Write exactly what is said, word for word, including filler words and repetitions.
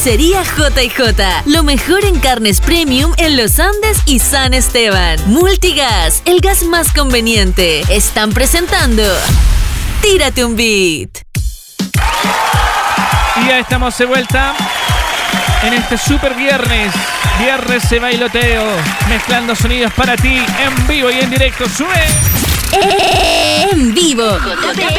Carnicería J y J, lo mejor en carnes premium en Los Andes y San Esteban. Multigas, el gas más conveniente. Están presentando Tírate un beat. Y ya estamos de vuelta en este super viernes. Viernes de bailoteo, mezclando sonidos para ti en vivo y en directo. ¡Sube! En vivo.